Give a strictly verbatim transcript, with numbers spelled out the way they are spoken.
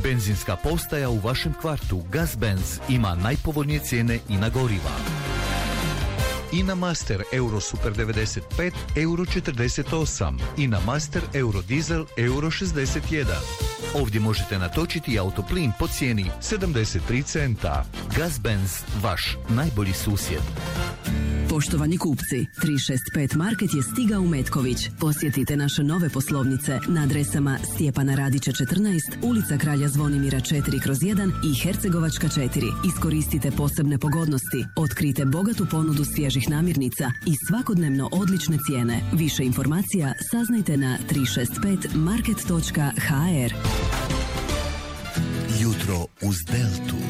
Benzinska postaja u vašem kvartu Gazbenz ima najpovoljnije cijene i na goriva. Ina Master Euro Super devedeset pet euro četrdeset osam, Ina Master Euro Diesel euro šezdeset jedan. Ovdje možete natočiti autoplin po cijeni sedamdeset tri centa. Gazbenz, vaš najbolji susjed. Poštovani kupci, tri šest pet Market je stigao u Metković. Posjetite naše nove poslovnice na adresama Stjepana Radića četrnaest, ulica Kralja Zvonimira četiri kroz jedan i Hercegovačka četiri. Iskoristite posebne pogodnosti, otkrite bogatu ponudu svježih namirnica i svakodnevno odlične cijene. Više informacija saznajte na tri šest pet market točka h r. Jutro uz Deltu.